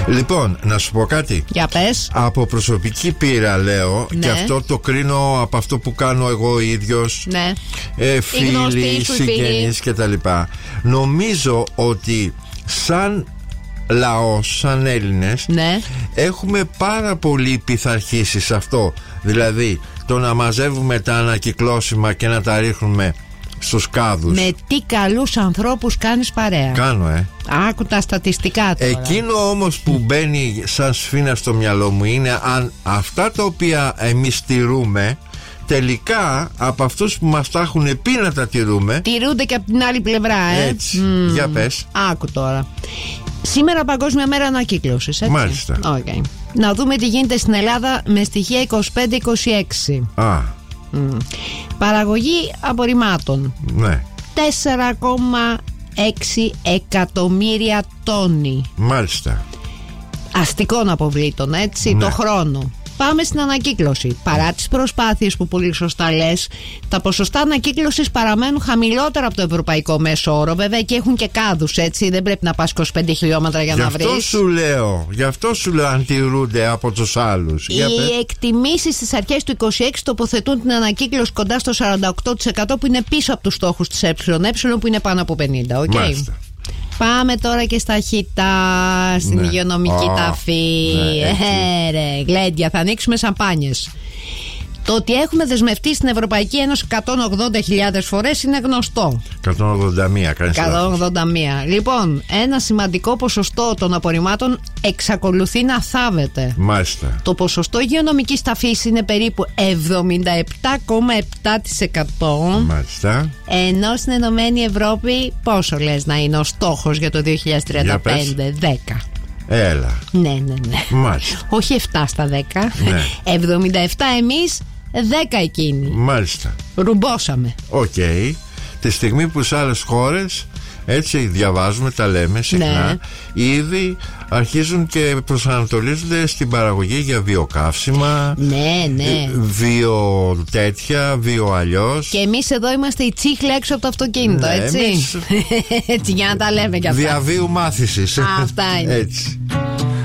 Λοιπόν, να σου πω κάτι. Για πες. Από προσωπική πείρα λέω, και αυτό το κρίνω από αυτό που κάνω εγώ ίδιος, φίλοι, συγγενείς κτλ. Νομίζω ότι σαν λαός, σαν Έλληνες, έχουμε πάρα πολύ πειθαρχήσει σε αυτό. Δηλαδή το να μαζεύουμε τα ανακυκλώσιμα και να τα ρίχνουμε στους κάδους. Με τι καλούς ανθρώπους κάνεις παρέα. Κάνω, Άκου τα στατιστικά τώρα. Εκείνο όμως που μπαίνει σαν σφήνα στο μυαλό μου είναι αν αυτά τα οποία εμείς τηρούμε, τελικά από αυτούς που μας τα έχουν πει να τα τηρούμε, τηρούνται και από την άλλη πλευρά. Έτσι. Για πες. Άκου τώρα. Σήμερα Παγκόσμια Μέρα Ανακύκλωσης, έτσι. Μάλιστα. Okay. Να δούμε τι γίνεται στην Ελλάδα με στοιχεία 25-26. Παραγωγή απορριμμάτων. 4,6 εκατομμύρια τόνοι. Μάλιστα. Αστικών αποβλήτων, έτσι, το χρόνο. Πάμε στην ανακύκλωση. Παρά τις προσπάθειες που πολύ σωστά λες, τα ποσοστά ανακύκλωσης παραμένουν χαμηλότερα από το ευρωπαϊκό μέσο όρο. Βέβαια και έχουν και κάδους, έτσι. Δεν πρέπει να πας 25 χιλιόμετρα για να βρεις. Γι' αυτό σου λέω αν τηρούνται από τους άλλους. Οι εκτιμήσεις στις αρχές του 26 τοποθετούν την ανακύκλωση κοντά στο 48%, που είναι πίσω από τους στόχους της ΕΕ, που είναι πάνω από 50%. Okay? Μάλιστα. Πάμε τώρα και στα χιτά, στην υγειονομική ταφή. Γλέντια, θα ανοίξουμε σαμπάνιες. Το ότι έχουμε δεσμευτεί στην Ευρωπαϊκή Ένωση 180.000 φορές είναι γνωστό. 181, κάνεις 181. Λοιπόν, ένα σημαντικό ποσοστό των απορριμμάτων εξακολουθεί να θάβεται. Μάλιστα. Το ποσοστό υγειονομικής ταφής είναι περίπου 77,7%. Μάλιστα. Ενώ στην Ενωμένη Ευρώπη πόσο λες να είναι ο στόχος για το 2035? 10. Έλα. Ναι. Μάλιστα. Όχι 7 στα 10. 77 εμείς, 10 εκείνοι. Μάλιστα. Ρουμπόσαμε. Τη στιγμή που σε άλλες χώρες, έτσι διαβάζουμε, τα λέμε συχνά, ήδη αρχίζουν και προσανατολίζονται στην παραγωγή για βιοκαύσιμα. Βιο τέτοια, βιο αλλιώς. Και εμείς εδώ είμαστε η τσίχλα έξω από το αυτοκίνητο, έτσι. Έτσι, για να τα λέμε κι αυτά. Διαβίου μάθησης. Αυτά είναι. Έτσι.